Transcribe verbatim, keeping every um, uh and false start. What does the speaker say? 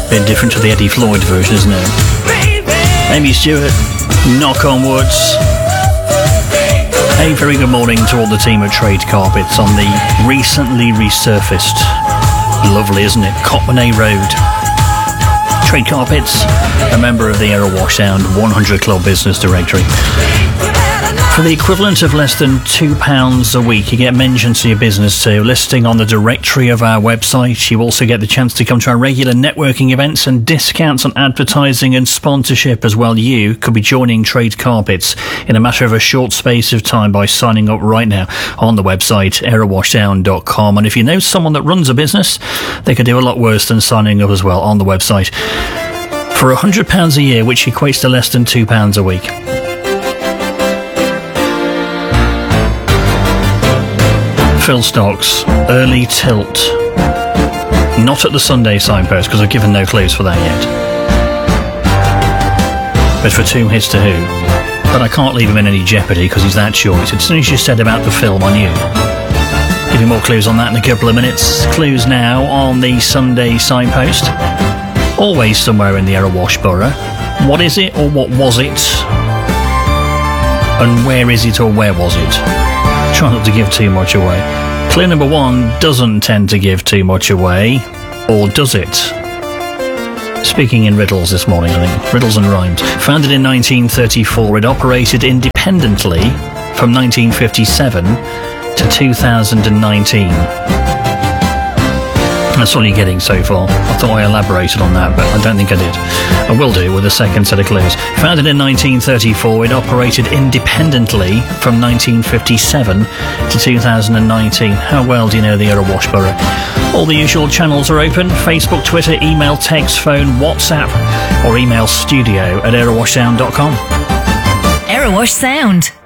Bit different to the Eddie Floyd version, isn't it? Amy Stewart, Knock on Woods. A very good morning to all the team at Trade Carpets on the recently resurfaced, lovely, isn't it, Cotmanay Road. Trade Carpets, a member of the Aerowash Sound one hundred Club Business Directory. For the equivalent of less than two pounds a week, you get mentioned to your business too, listing on the directory of our website. You also get the chance to come to our regular networking events and discounts on advertising and sponsorship as well. You could be joining Trade Carpets in a matter of a short space of time by signing up right now on the website, aerowash sound dot com. And if you know someone that runs a business, they could do a lot worse than signing up as well on the website. For one hundred pounds a year, which equates to less than two pounds a week. Phil Stocks, Early Tilt. Not at the Sunday signpost, because I've given no clues for that yet. But for two hits to who? But I can't leave him in any jeopardy, because he's that short. As soon as you said about the film, I knew. Give you more clues on that in a couple of minutes. Clues now on the Sunday signpost. Always somewhere in the Aerowash borough. What is it, or what was it? And where is it, or where was it? Try not to give too much away. Clue number one doesn't tend to give too much away, or does it? Speaking in riddles this morning, I think. Riddles and rhymes. Founded in nineteen thirty-four, it operated independently from nineteen fifty-seven to two thousand nineteen. That's all you're getting so far. I thought I elaborated on that, but I don't think I did. I will do with a second set of clues. Founded in nineteen thirty-four, it operated independently from nineteen fifty-seven to two thousand nineteen. How well do you know the Aerowash borough? All the usual channels are open. Facebook, Twitter, email, text, phone, WhatsApp, or email studio at aerowash sound dot com. Aerowash Sound.